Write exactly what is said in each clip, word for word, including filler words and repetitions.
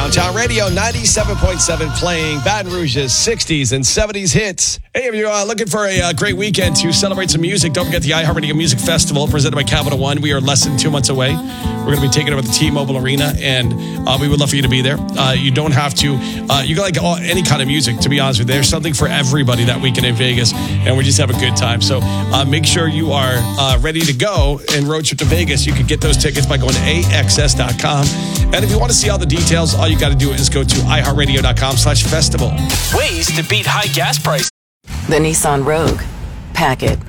Downtown Radio, ninety-seven point seven, playing Baton Rouge's sixties and seventies hits. Hey, if you're uh, looking for a uh, great weekend to celebrate some music, don't forget the iHeartRadio Music Festival presented by Capital One. We are less than two months away. We're going to be taking over the T-Mobile Arena, and uh, we would love for you to be there. Uh, you don't have to. Uh, you can like all, any kind of music, to be honest with you. There's something for everybody that weekend in Vegas, and we just have a good time. So uh, make sure you are uh, ready to go and road trip to Vegas. You can get those tickets by going to A X S dot com. And if you want to see all the details, all you got to do is go to iHeartRadio.com slash festival. Ways to beat high gas prices. The Nissan Rogue. Pack it.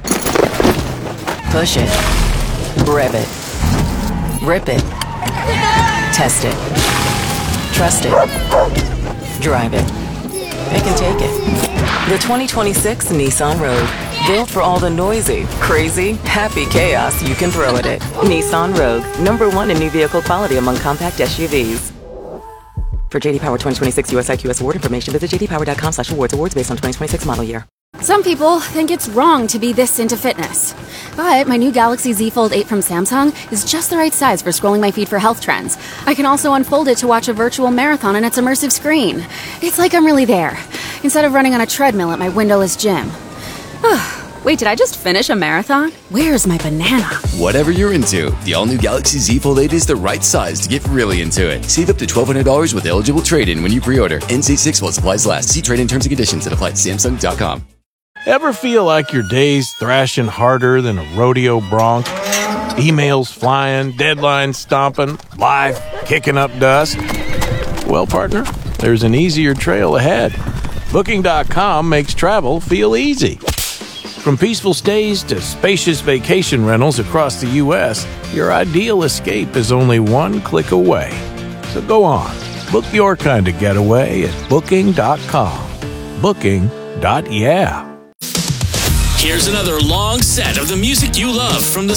Push it. Rev it. Rip it. Test it. Trust it. Drive it. Pick and take it. The twenty twenty-six Nissan Rogue. Built for all the noisy, crazy, happy chaos you can throw at it. Nissan Rogue. Number one in new vehicle quality among compact S U Vs. For J D Power twenty twenty-six U S I Q S award information, visit j d power dot com slash awards. Awards based on twenty twenty-six model year. Some people think it's wrong to be this into fitness. But my new Galaxy Z Fold eight from Samsung is just the right size for scrolling my feed for health trends. I can also unfold it to watch a virtual marathon on its immersive screen. It's like I'm really there, instead of running on a treadmill at my windowless gym. Wait, did I just finish a marathon? Where's my banana? Whatever you're into, the all-new Galaxy Z Fold eight is the right size to get really into it. Save up to twelve hundred dollars with eligible trade-in when you pre-order. N C six while supplies last. See trade-in terms and conditions that apply at Samsung dot com. Ever feel like your day's thrashing harder than a rodeo bronc? Emails flying, deadlines stomping, life kicking up dust? Well, partner, there's an easier trail ahead. Booking dot com makes travel feel easy. From peaceful stays to spacious vacation rentals across the U S, your ideal escape is only one click away. So go on, book your kind of getaway at Booking dot com. Booking. Yeah. Here's another long set of the music you love from the